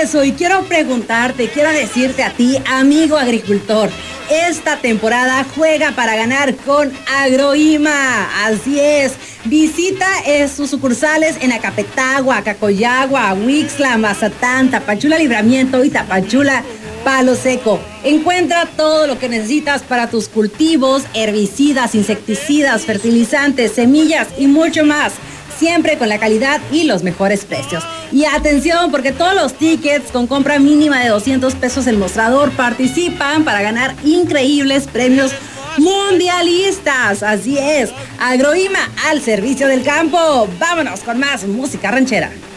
eso y quiero preguntarte, quiero decirte a ti, amigo agricultor, esta temporada juega para ganar con Agroima. Así es. Visita sus sucursales en Acapetagua, Cacoyagua, Huixla, Mazatán, Tapachula Libramiento y Tapachula Palo Seco. Encuentra todo lo que necesitas para tus cultivos, herbicidas, insecticidas, fertilizantes, semillas y mucho más. Siempre con la calidad y los mejores precios. Y atención, porque todos los tickets con compra mínima de 200 pesos el mostrador participan para ganar increíbles premios mundialistas. Así es, Agroima al servicio del campo. Vámonos con más música ranchera.